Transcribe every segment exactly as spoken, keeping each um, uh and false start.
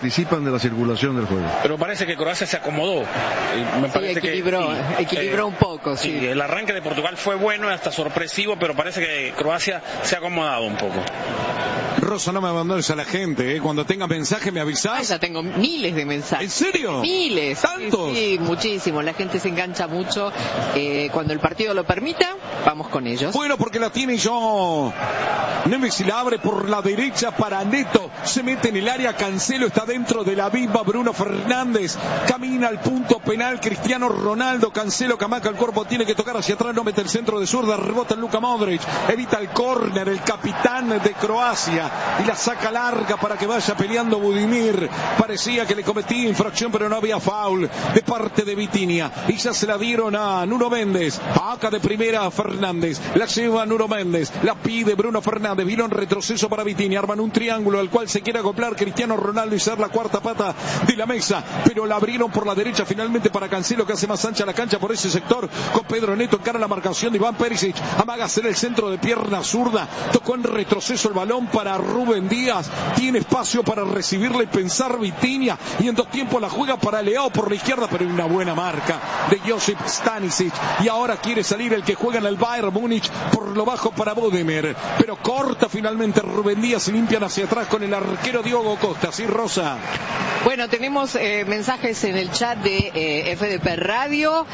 participan de la circulación del juego. Pero parece que Croacia se acomodó. Me sí, parece equilibró, que, sí, equilibró eh, un poco. Sí. sí, el arranque de Portugal fue bueno, hasta sorpresivo, pero parece que Croacia se ha acomodado un poco. Rosa, no me abandones a la gente, ¿eh? Cuando tenga mensaje me avisás. Ah, ya tengo miles de mensajes. ¿En serio? Miles. ¿Tantos? Sí, sí, muchísimo. La gente se engancha mucho. Eh, cuando el partido lo permita, vamos con ellos. Bueno, porque la tiene yo. Neves la abre por la derecha para Neto. Se mete en el área. Cancelo está dentro de la viva. Bruno Fernández camina al punto penal. Cristiano Ronaldo. Cancelo camaca el cuerpo. Tiene que tocar hacia atrás. No mete el centro de zurda. Rebota en Luka Modric. Evita el córner. El capitán de Croacia. Y la saca larga para que vaya peleando Budimir. Parecía que le cometía infracción, pero no había foul de parte de Vitinha. Y ya se la dieron a Nuno Méndez. Acá de primera Fernández. La lleva Nuno Méndez. La pide Bruno Fernández. Vino en retroceso para Vitinha. Arman un triángulo al cual se quiere acoplar Cristiano Ronaldo y ser la cuarta pata de la mesa. Pero la abrieron por la derecha finalmente para Cancelo, que hace más ancha la cancha por ese sector. Con Pedro Neto encara la marcación de Iván Perisic. Amaga hacer el centro de pierna zurda. Tocó en retroceso el balón para Rubén Díaz. Tiene espacio para recibirle y pensar Vitinha. Y en dos tiempos la juega para Leao por la izquierda, pero hay una buena marca de Josip Stanisic. Y ahora quiere salir el que juega en el Bayern Múnich por lo bajo para Budimir. Pero corta finalmente Rubén Díaz y limpian hacia atrás con el arquero Diogo Costa. Sí, Rosa. Bueno, tenemos eh, mensajes en el chat de eh, F D P Radio.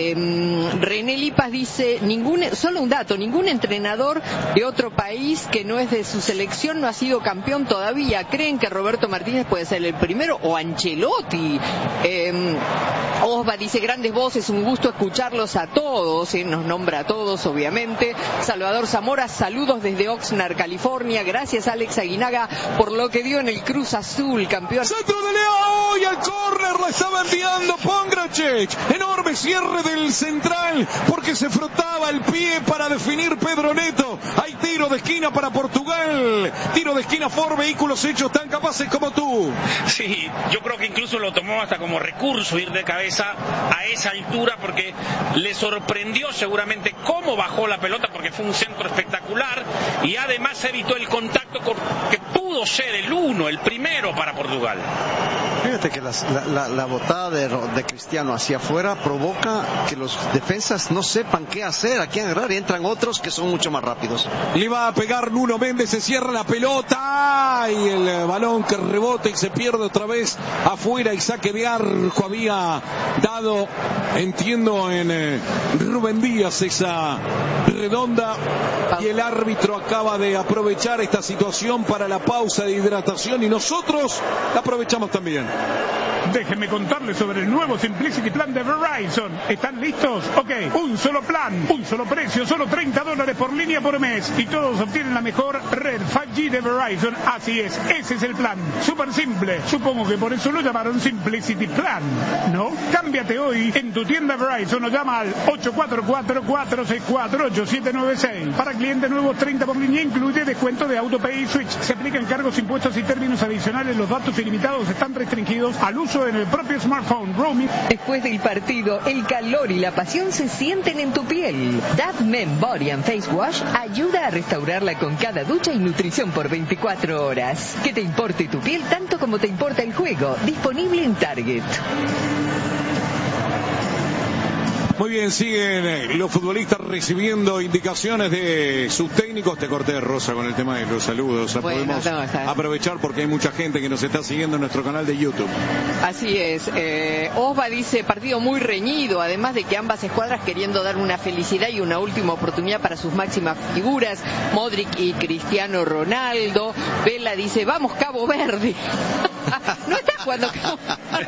Eh, René Lipas dice, ningún, solo un dato, ningún entrenador de otro país que no es de su selección no ha sido campeón todavía. ¿Creen que Roberto Martínez puede ser el primero o Ancelotti? Eh, Osva dice, grandes voces, un gusto escucharlos a todos, eh, nos nombra a todos obviamente. Salvador Zamora, saludos desde Oxnard, California. Gracias Alex Aguinaga por lo que dio en el Cruz Azul, campeón. Centro de Leao y al córner la estaba enviando Pongracic. Enorme cierre del central porque se frotaba el pie para definir Pedro Neto. Hay tiro de esquina para Portugal. Tiro de esquina por vehículos hechos tan capaces como tú. Sí, yo creo que incluso lo tomó hasta como recurso ir de cabeza a esa altura porque le sorprendió seguramente cómo bajó la pelota porque fue un centro espectacular y además evitó el contacto que pudo ser el uno, el primero para Portugal. Fíjate que las, la, la, la botada de, de Cristiano hacia afuera provoca que los defensas no sepan qué hacer, a quién agarrar, y entran otros que son mucho más rápidos. Le va a pegar Nuno Méndez, se cierra la pelota y el balón que rebota y se pierde otra vez afuera y saque de arco había dado, entiendo, en eh, Rubén Díaz esa redonda y el árbitro acaba de aprovechar esta situación para la pausa de hidratación y nosotros la aprovechamos también. Déjenme contarles sobre el nuevo Simplicity Plan de Verizon. ¿Están listos? Ok, un solo plan, un solo precio, solo treinta dólares por línea por mes. Y todos obtienen la mejor red cinco G de Verizon. Así es, ese es el plan. Súper simple. Supongo que por eso lo llamaron Simplicity Plan, ¿no? Cámbiate hoy en tu tienda Verizon o llama al ocho cuatro cuatro, cuatro seis cuatro, ocho siete nueve seis. Para clientes nuevos, treinta por línea, incluye descuento de AutoPay y Switch. Se aplican cargos, impuestos y términos adicionales. Los datos ilimitados están restringidos al uso en el propio smartphone. Roaming. Después del partido, el calor y la pasión se sienten en tu piel. Dove Men Body and Face Wash ayuda a restaurarla con cada ducha y nutrición por veinticuatro horas. Que te importe tu piel tanto como te importa el juego. Disponible en Target. Muy bien, siguen los futbolistas recibiendo indicaciones de sus técnicos. Te corté, Rosa, con el tema de los saludos. O sea, bueno, podemos no, está... aprovechar porque hay mucha gente que nos está siguiendo en nuestro canal de YouTube. Así es. Eh, Osva dice, partido muy reñido, además de que ambas escuadras queriendo dar una felicidad y una última oportunidad para sus máximas figuras, Modric y Cristiano Ronaldo. Vela dice, vamos Cabo Verde. No está jugando Cabo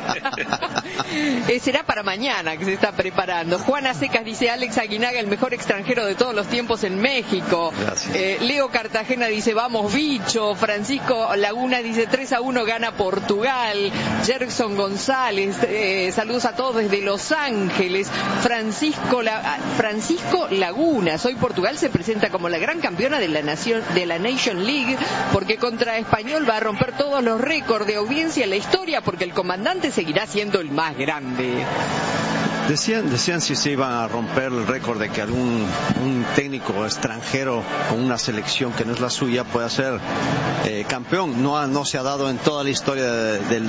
eh, será para mañana que se está preparando. Juana Secas dice, Alex Aguinaga, el mejor extranjero de todos los tiempos en México. Eh, Leo Cartagena dice, vamos bicho. Francisco Laguna dice, tres a uno gana Portugal. Jerson González, eh, saludos a todos desde Los Ángeles. Francisco, La, Francisco Laguna, hoy Portugal se presenta como la gran campeona de la, nación, de la Nation League, porque contra Español va a romper todos los récords de audiencia en la historia, porque el comandante seguirá siendo el más grande. Decían, decían si se iba a romper el récord de que algún un técnico extranjero con una selección que no es la suya pueda ser eh, campeón. No, ha, no se ha dado en toda la historia de, del